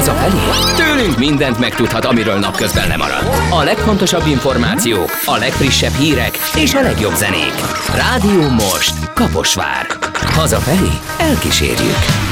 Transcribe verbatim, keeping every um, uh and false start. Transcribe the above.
Hazafelé? Tőlünk mindent megtudhat, amiről napközben lemarad. A legfontosabb információk, a legfrissebb hírek és a legjobb zenék. Rádió Most, Kaposvár. Hazafelé elkísérjük.